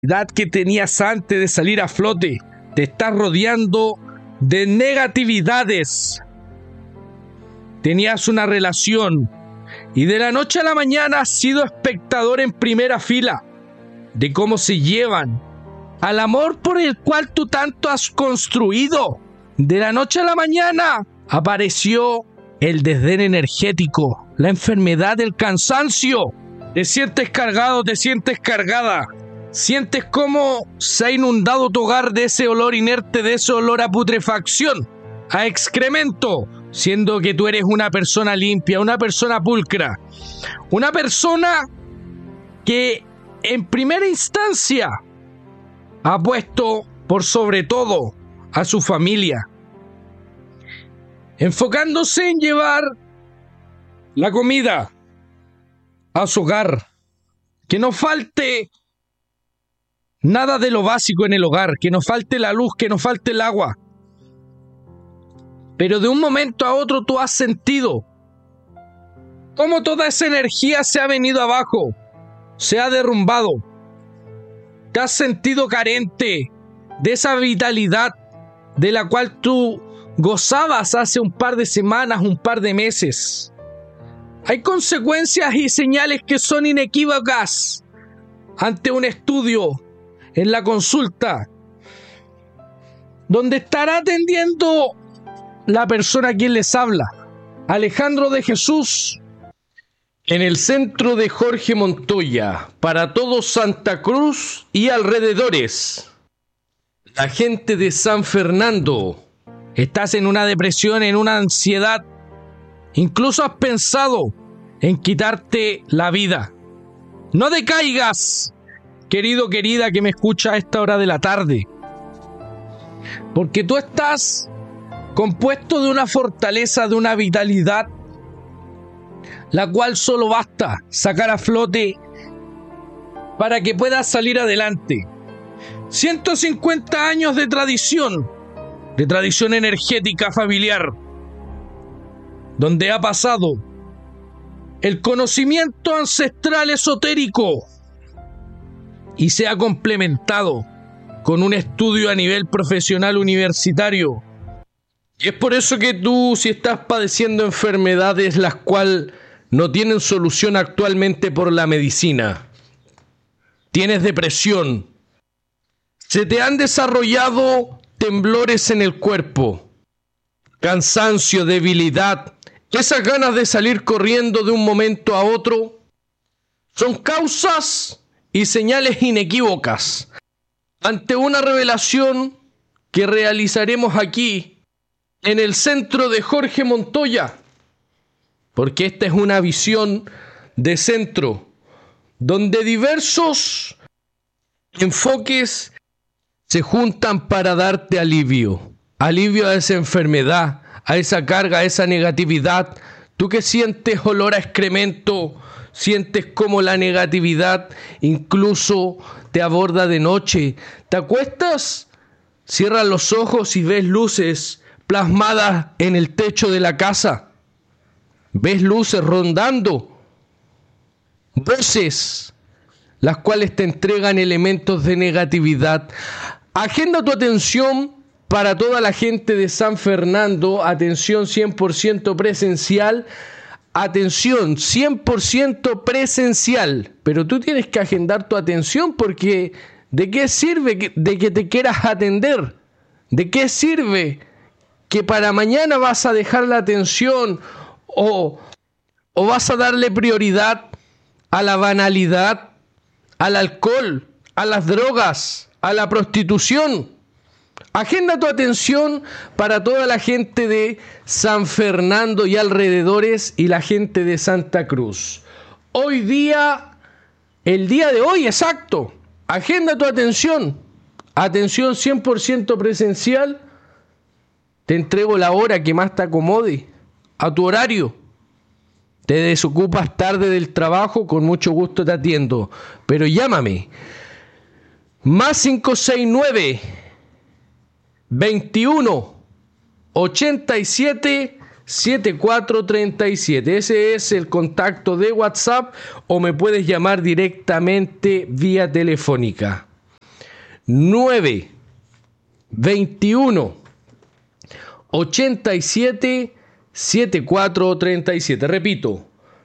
edad que tenías antes de salir a flote. Te estás rodeando de negatividades. Tenías una relación y de la noche a la mañana has sido espectador en primera fila de cómo se llevan al amor por el cual tú tanto has construido. De la noche a la mañana apareció el desdén energético, la enfermedad del cansancio. Te sientes cargado, te sientes cargada. Sientes cómo se ha inundado tu hogar de ese olor inerte, de ese olor a putrefacción, a excremento, siendo que tú eres una persona limpia, una persona pulcra, una persona que en primera instancia ha puesto por sobre todo a su familia, enfocándose en llevar la comida a su hogar, que no falte nada de lo básico en el hogar, que no falte la luz, que no falte el agua. Pero de un momento a otro tú has sentido cómo toda esa energía se ha venido abajo, se ha derrumbado. Te has sentido carente de esa vitalidad de la cual tú gozabas hace un par de semanas, un par de meses. Hay consecuencias y señales que son inequívocas ante un estudio en la consulta, donde estará atendiendo la persona a quien les habla, Alejandro de Jesús, en el centro de Jorge Montoya, para todo Santa Cruz y alrededores. La gente de San Fernando, estás en una depresión, en una ansiedad, incluso has pensado en quitarte la vida. No decaigas, querido, querida, que me escucha a esta hora de la tarde, porque tú estás compuesto de una fortaleza, de una vitalidad, la cual solo basta sacar a flote para que puedas salir adelante. 150 años de tradición energética familiar, donde ha pasado el conocimiento ancestral esotérico y se ha complementado con un estudio a nivel profesional universitario. Y es por eso que tú, si estás padeciendo enfermedades las cuales no tienen solución actualmente por la medicina, tienes depresión, se te han desarrollado temblores en el cuerpo, cansancio, debilidad, esas ganas de salir corriendo de un momento a otro, son causas y señales inequívocas ante una revelación que realizaremos aquí en el centro de Jorge Montoya, porque esta es una visión de centro donde diversos enfoques se juntan para darte alivio a esa enfermedad, a esa carga, a esa negatividad. Tú que sientes olor a excremento, sientes como la negatividad incluso te aborda de noche. Te acuestas, cierras los ojos y ves luces plasmadas en el techo de la casa. Ves luces rondando, voces, las cuales te entregan elementos de negatividad. Agenda tu atención para toda la gente de San Fernando, atención 100% presencial, atención 100% presencial, pero tú tienes que agendar tu atención porque ¿de qué sirve de que te quieras atender? ¿De qué sirve que para mañana vas a dejar la atención o vas a darle prioridad a la banalidad, al alcohol, a las drogas, a la prostitución? Agenda tu atención para toda la gente de San Fernando y alrededores y la gente de Santa Cruz. Hoy día, el día de hoy exacto, agenda tu atención. Atención 100% presencial. Te entrego la hora que más te acomode a tu horario. Te desocupas tarde del trabajo, con mucho gusto te atiendo. Pero llámame. Más 569 21 87 7437. Ese es el contacto de WhatsApp o me puedes llamar directamente vía telefónica. 921 87 7437. Repito,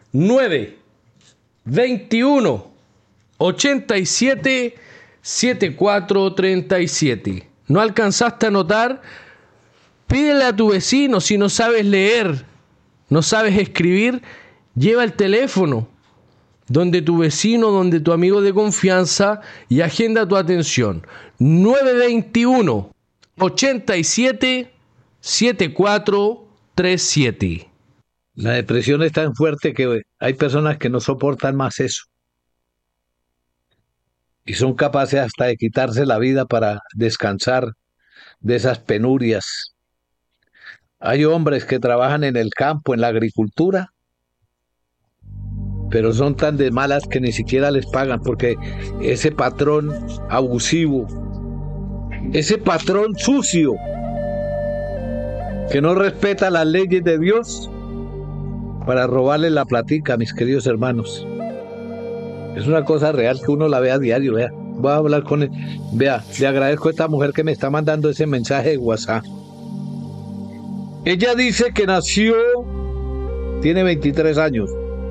921 87 7437. ¿No alcanzaste a anotar? Pídele a tu vecino. Si no sabes leer, no sabes escribir, lleva el teléfono donde tu vecino, donde tu amigo de confianza, y agenda tu atención. 921 87 7437. La depresión es tan fuerte que hay personas que no soportan más eso. Y son capaces hasta de quitarse la vida para descansar de esas penurias. Hay hombres que trabajan en el campo, en la agricultura, pero son tan de malas que ni siquiera les pagan, porque ese patrón abusivo, ese patrón sucio, que no respeta las leyes de Dios, para robarle la platica, mis queridos hermanos. Es una cosa real que uno la ve a diario, vea. Voy a hablar con él. Vea, le agradezco a esta mujer que me está mandando ese mensaje de WhatsApp. Ella dice que nació, tiene 23 años.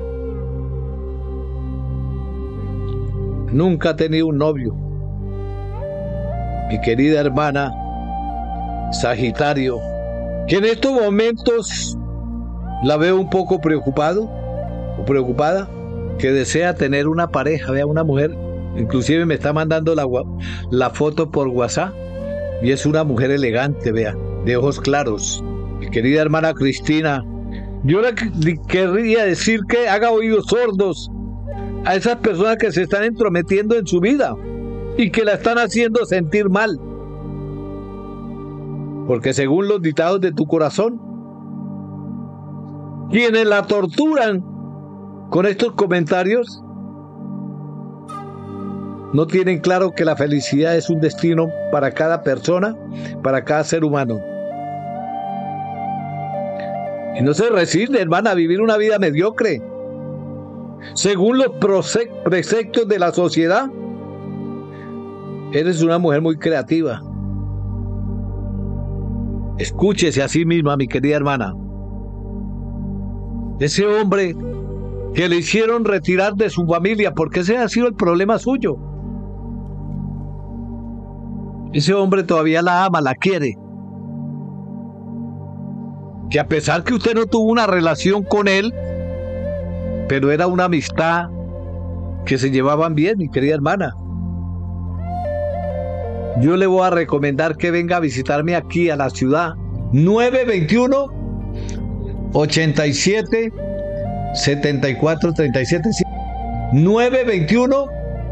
Nunca ha tenido un novio. Mi querida hermana, Sagitario, que en estos momentos la veo un poco preocupado o preocupada, que desea tener una pareja, vea, una mujer. Inclusive me está mandando la foto por WhatsApp y es una mujer elegante, vea, de ojos claros. Mi querida hermana Cristina, yo le querría decir que haga oídos sordos a esas personas que se están entrometiendo en su vida y que la están haciendo sentir mal. Porque según los dictados de tu corazón, quienes la torturan con estos comentarios no tienen claro que la felicidad es un destino para cada persona, para cada ser humano. Y no se resignen, hermana, a vivir una vida mediocre. Según los preceptos de la sociedad, eres una mujer muy creativa. Escúchese a sí misma, mi querida hermana. Ese hombre que le hicieron retirar de su familia, porque ese ha sido el problema suyo. Ese hombre todavía la ama, la quiere. Que a pesar que usted no tuvo una relación con él, pero era una amistad que se llevaban bien, mi querida hermana. Yo le voy a recomendar que venga a visitarme aquí a la ciudad. 921 87 74 37. 921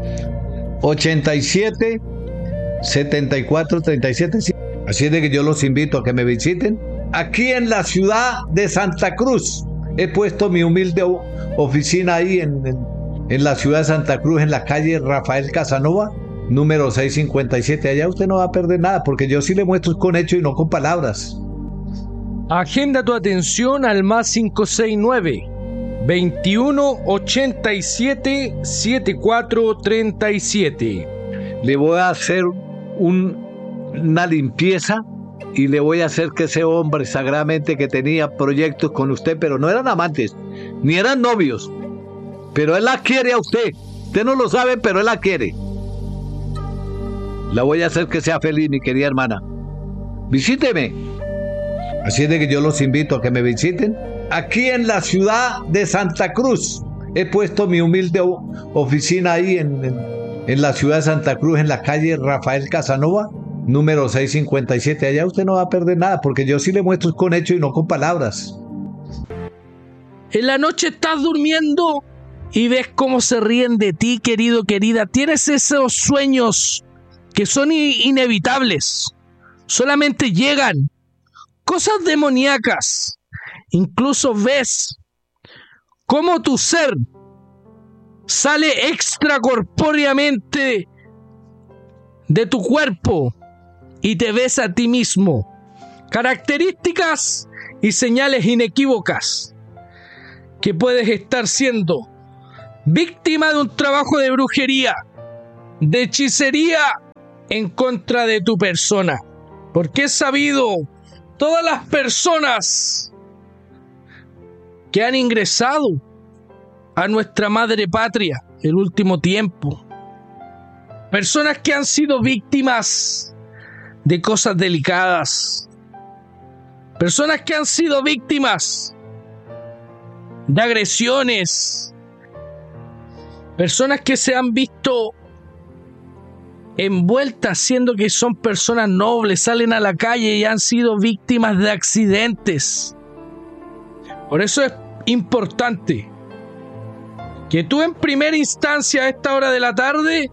87 74 37. Así es de que yo los invito a que me visiten aquí en la ciudad de Santa Cruz. He puesto mi humilde oficina ahí en la ciudad de Santa Cruz, en la calle Rafael Casanova, número 657. Allá usted no va a perder nada, porque yo sí le muestro con hechos y no con palabras. Agenda tu atención al más 569 21 87 74 37. Le voy a hacer una limpieza y le voy a hacer que ese hombre sagradamente que tenía proyectos con usted, pero no eran amantes, ni eran novios, pero él la quiere a usted. Usted no lo sabe, pero él la quiere. La voy a hacer que sea feliz, mi querida hermana. Visíteme. Así es de que yo los invito a que me visiten aquí en la ciudad de Santa Cruz. He puesto mi humilde oficina ahí en la ciudad de Santa Cruz, en la calle Rafael Casanova, número 657. Allá usted no va a perder nada, porque yo sí le muestro con hechos y no con palabras. En la noche estás durmiendo y ves cómo se ríen de ti, querido, querida. Tienes esos sueños que son inevitables. Solamente llegan cosas demoníacas. Incluso ves cómo tu ser sale extracorpóreamente de tu cuerpo y te ves a ti mismo. Características y señales inequívocas que puedes estar siendo víctima de un trabajo de brujería, de hechicería en contra de tu persona. Porque es sabido, todas las personas que han ingresado a nuestra madre patria el último tiempo, personas que han sido víctimas de cosas delicadas, personas que han sido víctimas de agresiones, personas que se han visto envueltas, siendo que son personas nobles, salen a la calle y han sido víctimas de accidentes. Por eso es importante que tú en primera instancia a esta hora de la tarde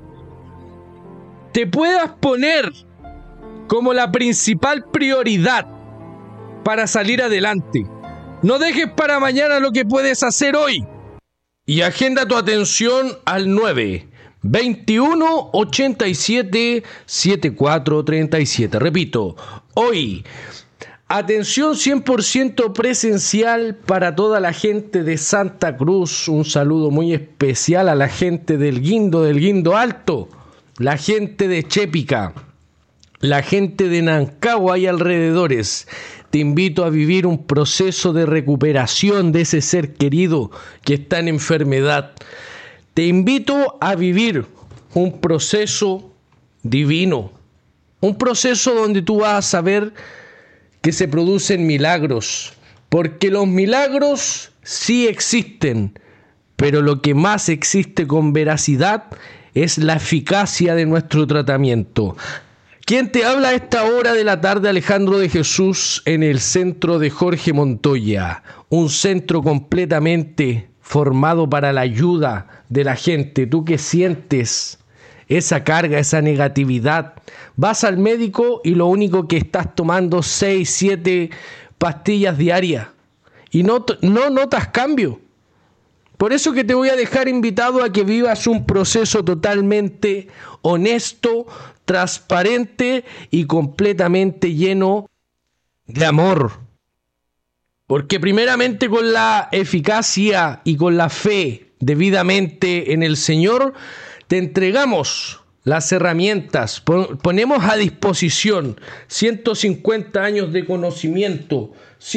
te puedas poner como la principal prioridad para salir adelante. No dejes para mañana lo que puedes hacer hoy. Y agenda tu atención al 9 21 87 74 37. Repito, hoy, atención 100% presencial para toda la gente de Santa Cruz. Un saludo muy especial a la gente del Guindo Alto, la gente de Chépica, la gente de Nancagua y alrededores. Te invito a vivir un proceso de recuperación de ese ser querido que está en enfermedad. Te invito a vivir un proceso divino, un proceso donde tú vas a saber que se producen milagros, porque los milagros sí existen, pero lo que más existe con veracidad es la eficacia de nuestro tratamiento. ¿Quién te habla a esta hora de la tarde? Alejandro de Jesús, en el centro de Jorge Montoya, un centro completamente formado para la ayuda de la gente. Tú que sientes esa carga, esa negatividad, vas al médico y lo único que estás tomando 6, 7 pastillas diarias y no notas cambio. Por eso que te voy a dejar invitado a que vivas un proceso totalmente honesto, transparente y completamente lleno de amor. Porque primeramente con la eficacia y con la fe debidamente en el Señor, te entregamos las herramientas, ponemos a disposición 150 años de conocimiento,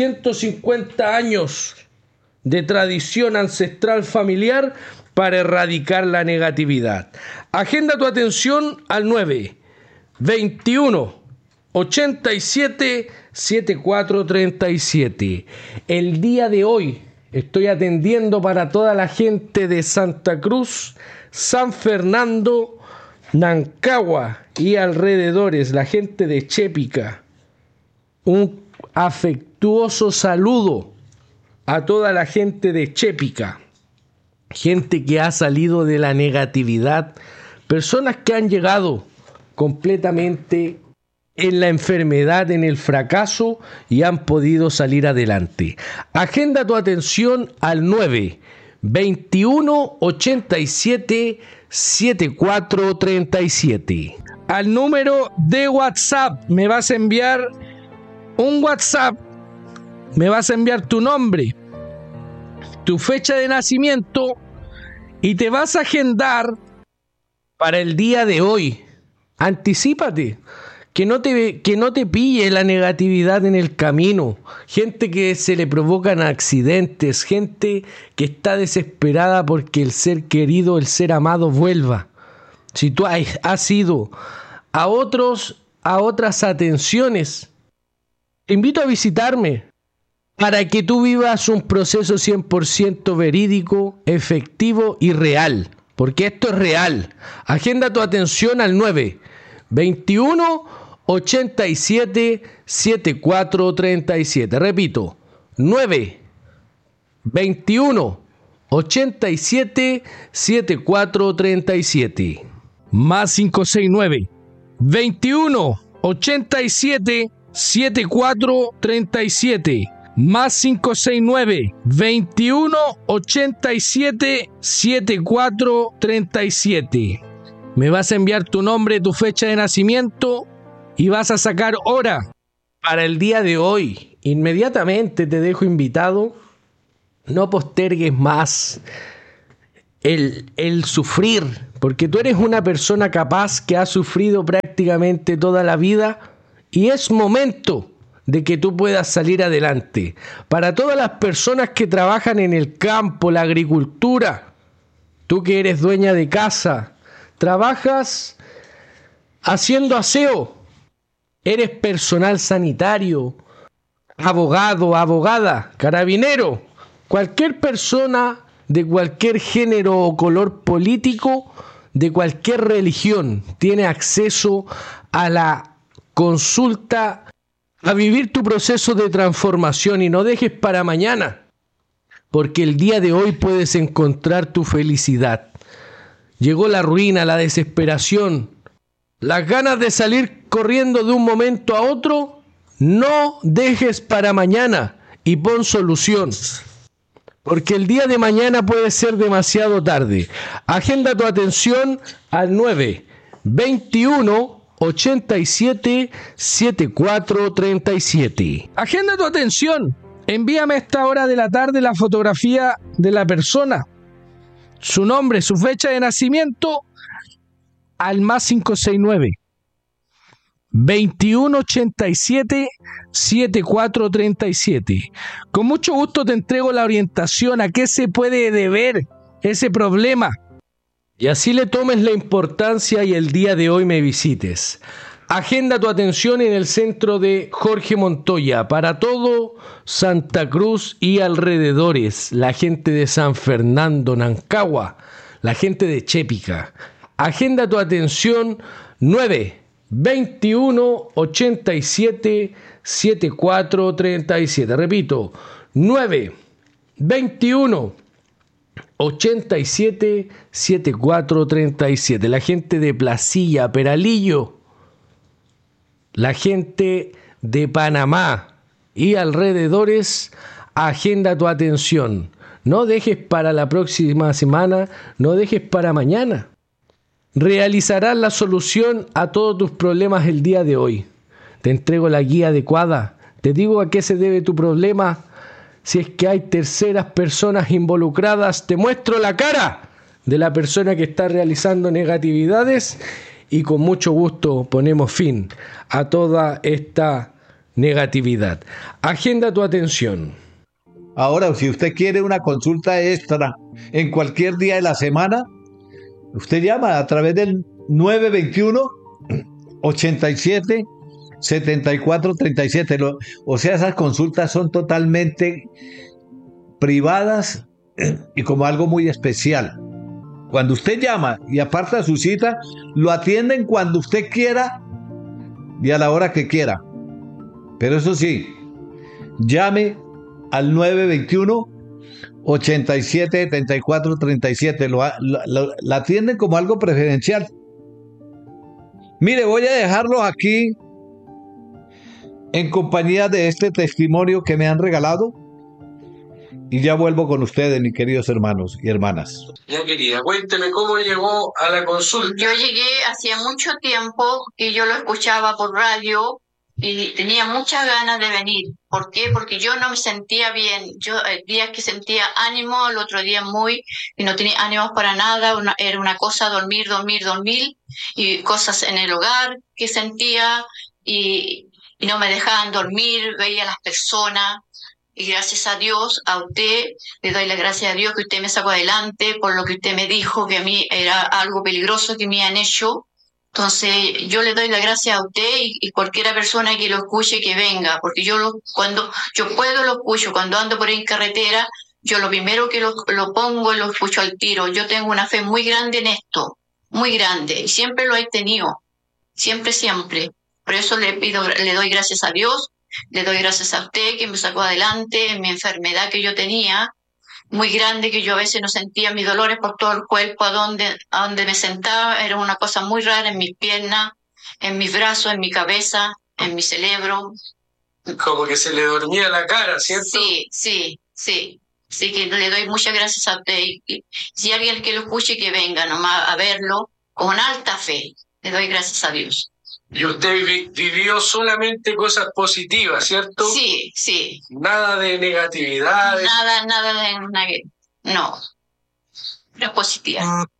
150 años de tradición ancestral familiar para erradicar la negatividad. Agenda tu atención al 9 21 87 74 37. El día de hoy estoy atendiendo para toda la gente de Santa Cruz, San Fernando, Nancagua y alrededores, la gente de Chépica. Un afectuoso saludo a toda la gente de Chépica, gente que ha salido de la negatividad, personas que han llegado completamente en la enfermedad, en el fracaso y han podido salir adelante. Agenda tu atención al 9 21 87 74 37. Al número de WhatsApp me vas a enviar un WhatsApp, me vas a enviar tu nombre, tu fecha de nacimiento y te vas a agendar para el día de hoy. Anticípate, que no te pille la negatividad en el camino, gente que se le provocan accidentes, gente que está desesperada porque el ser querido, el ser amado vuelva. Si tú has ido a otras atenciones, te invito a visitarme para que tú vivas un proceso 100% verídico, efectivo y real, porque esto es real. Agenda tu atención al 9 21 87 74 37. Repito, 9 21 87 74 37. Más 569 21 87 74 37. Más 569 21 87 74 37. Me vas a enviar tu nombre, tu fecha de nacimiento y vas a sacar hora para el día de hoy. Inmediatamente te dejo invitado. No postergues más el sufrir, porque tú eres una persona capaz que ha sufrido prácticamente toda la vida y es momento de que tú puedas salir adelante. Para todas las personas que trabajan en el campo, la agricultura, tú que eres dueña de casa, trabajas haciendo aseo, eres personal sanitario, abogado, abogada, carabinero, cualquier persona de cualquier género o color político, de cualquier religión, tiene acceso a la consulta, a vivir tu proceso de transformación, y no dejes para mañana, porque el día de hoy puedes encontrar tu felicidad. Llegó la ruina, la desesperación, las ganas de salir corriendo de un momento a otro. No dejes para mañana y pon solución, porque el día de mañana puede ser demasiado tarde. Agenda tu atención al 921-87-7437. Agenda tu atención. Envíame a esta hora de la tarde la fotografía de la persona, su nombre, su fecha de nacimiento, al más 569 2187 7437. Con mucho gusto te entrego la orientación a qué se puede deber ese problema, y así le tomes la importancia y el día de hoy me visites. Agenda tu atención en el centro de Jorge Montoya para todo Santa Cruz y alrededores, la gente de San Fernando, Nancagua, la gente de Chépica. Agenda tu atención 921-87-7437. Repito, 921-87-7437. La gente de Placilla, Peralillo, la gente de Panamá y alrededores. Agenda tu atención. No dejes para la próxima semana, no dejes para mañana. Realizarás la solución a todos tus problemas el día de hoy. Te entrego la guía adecuada. Te digo a qué se debe tu problema. Si es que hay terceras personas involucradas, te muestro la cara de la persona que está realizando negatividades, y con mucho gusto ponemos fin a toda esta negatividad. Agenda tu atención. Ahora, si usted quiere una consulta extra en cualquier día de la semana, usted llama a través del 921-87-7437. O sea, esas consultas son totalmente privadas y como algo muy especial. Cuando usted llama y aparta su cita, lo atienden cuando usted quiera y a la hora que quiera. Pero eso sí, llame al 921-87-7437. La atienden como algo preferencial. Mire, voy a dejarlo aquí en compañía de este testimonio que me han regalado, y ya vuelvo con ustedes, mis queridos hermanos y hermanas. Ya, querida, cuénteme cómo llegó a la consulta. Yo llegué hacía mucho tiempo que yo lo escuchaba por radio y tenía muchas ganas de venir. ¿Por qué? Porque yo no me sentía bien. Yo días que sentía ánimo, el otro día y no tenía ánimos para nada. Era una cosa dormir, y cosas en el hogar que sentía y no me dejaban dormir, veía a las personas. Y gracias a Dios, a usted, le doy las gracias a Dios que usted me sacó adelante por lo que usted me dijo que a mí era algo peligroso que me han hecho. Entonces, yo le doy las gracias a usted y cualquiera persona que lo escuche que venga, porque cuando yo puedo lo escucho, cuando ando por ahí en carretera, yo lo primero que lo pongo y lo escucho al tiro. Yo tengo una fe muy grande en esto, muy grande, y siempre lo he tenido, siempre. Por eso le doy gracias a Dios. Le doy gracias a usted que me sacó adelante en mi enfermedad que yo tenía, muy grande, que yo a veces no sentía mis dolores por todo el cuerpo, a donde me sentaba, era una cosa muy rara en mis piernas, en mis brazos, en mi cabeza, en mi cerebro. Como que se le dormía la cara, ¿cierto? Sí, que le doy muchas gracias a usted. Y si alguien que lo escuche, que venga nomás a verlo con alta fe. Le doy gracias a Dios. Y usted vivió solamente cosas positivas, ¿cierto? Sí. Nada de negatividad. Nada de no. Era positiva.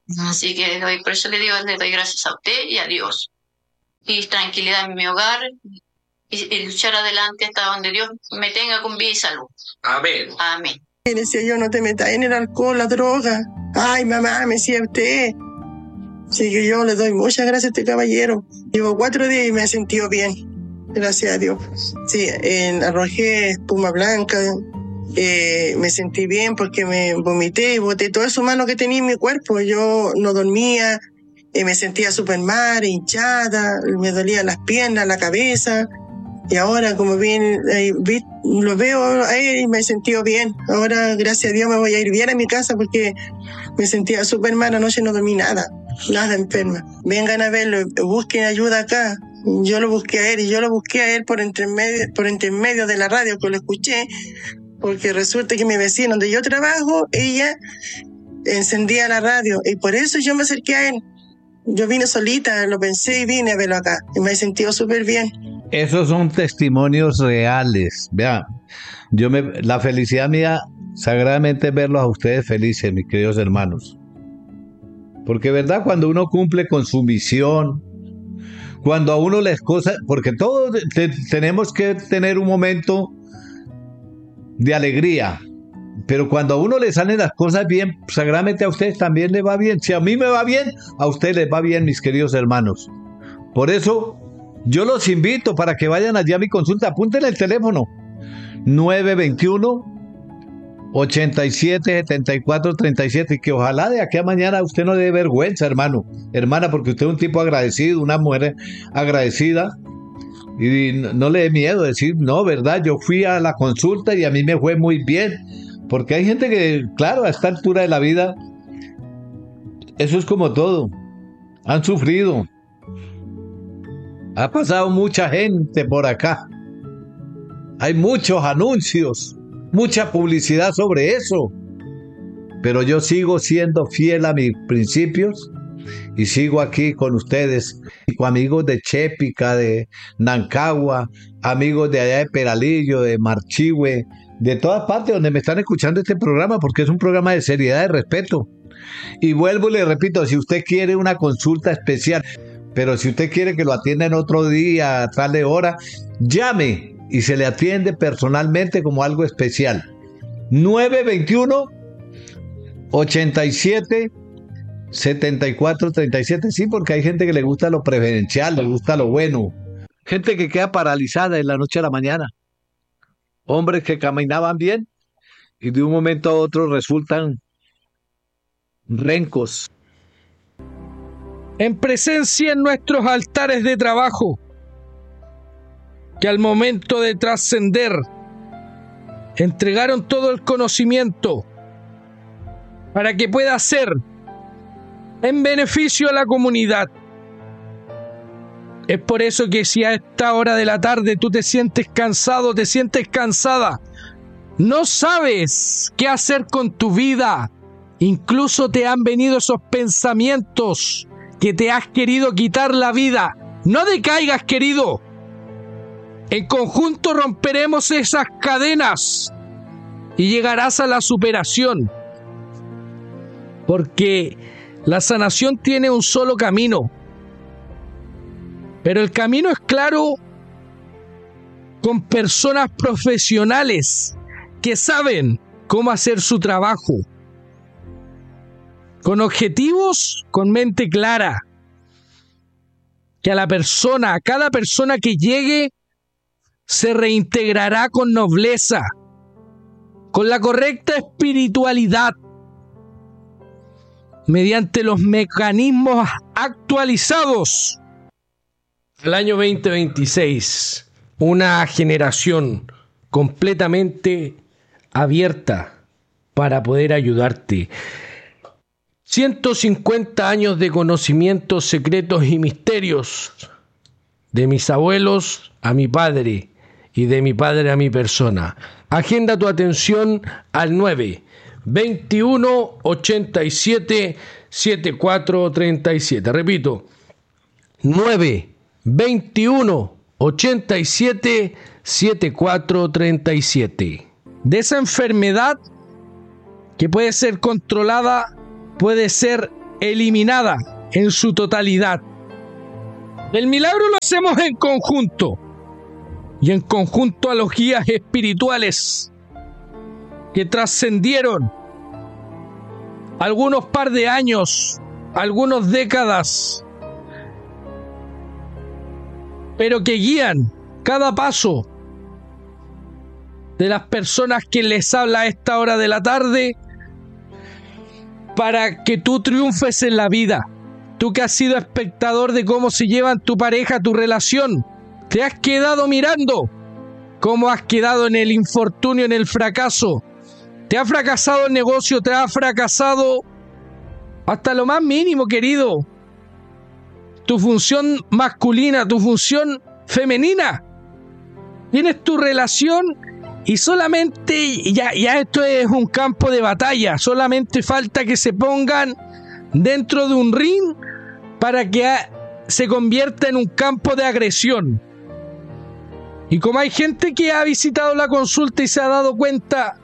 Así que por eso le doy gracias a usted y a Dios. Y tranquilidad en mi hogar y luchar adelante hasta donde Dios me tenga con vida y salud. Amén. Amén. Y decía yo, no te metas en el alcohol, la droga. Ay, mamá, me decía usted. Así que yo le doy muchas gracias a este caballero. Llevo 4 días y me he sentido bien. Gracias a Dios. Sí, arrojé espuma blanca. Me sentí bien porque me vomité y boté todo eso malo que tenía en mi cuerpo. Yo no dormía, me sentía súper mal, hinchada, me dolían las piernas, la cabeza. Y ahora, como bien lo veo a él y me he sentido bien. Ahora, gracias a Dios, me voy a ir bien a mi casa porque me sentía súper mal. Anoche no dormí nada enferma. Vengan a verlo, busquen ayuda acá. Yo lo busqué a él y yo lo busqué a él por entre medio de la radio que lo escuché, porque resulta que mi vecino donde yo trabajo, ella encendía la radio y por eso yo me acerqué a él. Yo vine solita, lo pensé y vine a verlo acá y me he sentido súper bien. Esos son testimonios reales. Vean, la felicidad mía sagradamente es verlos a ustedes felices, mis queridos hermanos. Porque verdad, cuando uno cumple con su misión, cuando a uno les cosas, porque todos tenemos que tener un momento de alegría, pero cuando a uno le salen las cosas bien, sagradamente a ustedes también les va bien. Si a mí me va bien, a ustedes les va bien, mis queridos hermanos. Por eso yo los invito para que vayan allá a mi consulta. Apúntenle el teléfono 921-87-74-37 y que ojalá de aquí a mañana usted no le dé vergüenza, hermana, porque usted es un tipo agradecido, una mujer agradecida y no le dé miedo decir, no, verdad, yo fui a la consulta y a mí me fue muy bien, porque hay gente que, claro, a esta altura de la vida, eso es como todo, han sufrido. Ha pasado mucha gente por acá. Hay muchos anuncios, mucha publicidad sobre eso. Pero yo sigo siendo fiel a mis principios y sigo aquí con ustedes, con amigos de Chépica, de Nancagua, amigos de allá de Peralillo, de Marchihue, de todas partes donde me están escuchando este programa, porque es un programa de seriedad, de respeto. Y vuelvo y le repito, si usted quiere una consulta especial, pero si usted quiere que lo atienda en otro día, a tal de hora, llame y se le atiende personalmente como algo especial. 921-87-74-37. Sí, porque hay gente que le gusta lo preferencial, le gusta lo bueno. Gente que queda paralizada de la noche a la mañana. Hombres que caminaban bien y de un momento a otro resultan rencos. En presencia en nuestros altares de trabajo, que al momento de trascender entregaron todo el conocimiento para que pueda ser en beneficio a la comunidad. Es por eso que si a esta hora de la tarde tú te sientes cansado, te sientes cansada, no sabes qué hacer con tu vida, incluso te han venido esos pensamientos que te has querido quitar la vida, no decaigas, querido. En conjunto romperemos esas cadenas y llegarás a la superación. Porque la sanación tiene un solo camino. Pero el camino es claro con personas profesionales que saben cómo hacer su trabajo. Con objetivos, con mente clara. Que a cada persona que llegue, se reintegrará con nobleza, con la correcta espiritualidad, mediante los mecanismos actualizados. El año 2026, una generación completamente abierta para poder ayudarte. 150 años de conocimientos, secretos y misterios, de mis abuelos a mi padre y de mi padre a mi persona. Agenda tu atención al 9-21-87-74-37. Repito, 9-21-87-74-37. De esa enfermedad que puede ser controlada, puede ser eliminada en su totalidad. El milagro lo hacemos en conjunto, y en conjunto a los guías espirituales que trascendieron algunos par de años, algunas décadas, pero que guían cada paso de las personas que les habla a esta hora de la tarde para que tú triunfes en la vida. Tú que has sido espectador de cómo se llevan tu pareja, tu relación, te has quedado mirando cómo has quedado en el infortunio, en el fracaso. Te ha fracasado el negocio, te ha fracasado hasta lo más mínimo, querido. Tu función masculina, tu función femenina. Tienes tu relación y solamente ya esto es un campo de batalla. Solamente falta que se pongan dentro de un ring para que se convierta en un campo de agresión. Y como hay gente que ha visitado la consulta y se ha dado cuenta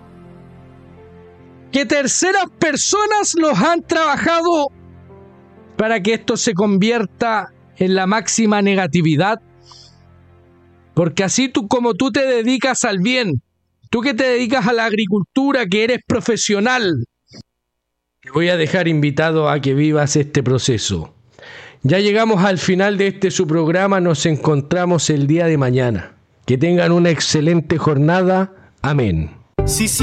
que terceras personas los han trabajado para que esto se convierta en la máxima negatividad. Porque así como tú te dedicas al bien, tú que te dedicas a la agricultura, que eres profesional, te voy a dejar invitado a que vivas este proceso. Ya llegamos al final de su programa, nos encontramos el día de mañana. Que tengan una excelente jornada. Amén.